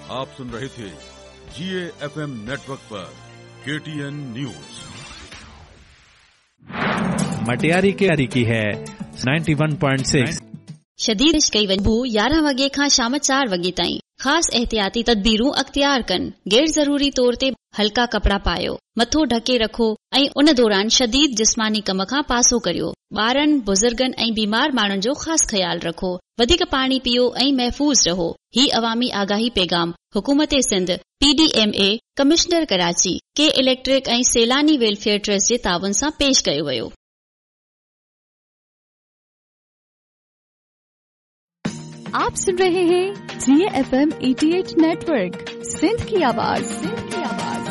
आप सुन रहे थे GAFM network पर KTN न्यूज। मटियारी की है 91.6। शदीद कई वजबू 11 वगे खां शाम 4 वगे ताईं ख़ास एहतियाती तदबीरूं अख्तियार कन। गैर ज़रूरी तौर ते हल्का कपड़ा पायो, मथो ढके रखो ऐं उन दौरान शदीद जिस्मानी कम खां पासो करियो। ॿारनि, बुज़ुर्गनि ऐं बीमार माण्हुनि जो ख़ासि ख्याल रखो। वधीक पाणी पियो ऐं महफ़ूज़ रहो। ही अवामी आगाही पैगाम हुकूमत सिंध, PDMA, कमिश्नर कराची, के इलेक्ट्रिक ऐं सैलानी वेलफेयर ट्रस्ट जे ताउन सां पेश कयो वियो। आप सुन रहे हैं GAFM 88 नेटवर्क, सिंध की आवाज।